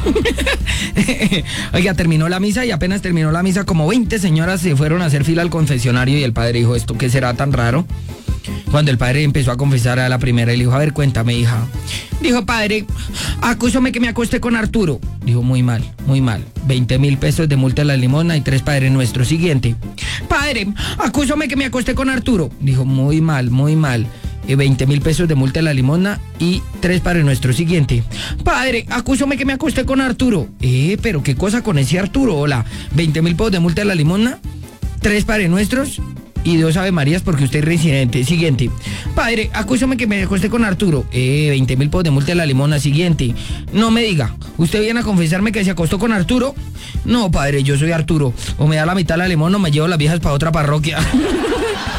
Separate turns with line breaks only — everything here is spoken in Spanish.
Oiga, terminó la misa y apenas terminó la misa, como 20 señoras se fueron a hacer fila al confesionario y el padre dijo, ¿esto qué será tan raro? Cuando el padre empezó a confesar a la primera, le dijo, a ver, cuéntame, hija. Dijo, padre, acúsame que me acosté con Arturo. Dijo, muy mal, 20,000 pesos de multa a la limosna y 3 Padre Nuestro. Siguiente. Padre, acúsame que me acosté con Arturo. Dijo, muy mal. 20,000 pesos de multa a la limosna y 3 Padre Nuestro. Siguiente. Padre, acúsame que me acosté con Arturo. Pero qué cosa con ese Arturo. Hola, 20,000 pesos de multa a la limosna, 3 Padre Nuestros y 2 Ave Marías porque usted es reincidente. Siguiente. Padre, acúsame que me acosté con Arturo. 20,000 pesos de multa a la limosna. Siguiente. No me diga, ¿usted viene a confesarme que se acostó con Arturo? No, padre, yo soy Arturo. O me da la mitad de la limosna o me llevo las viejas para otra parroquia.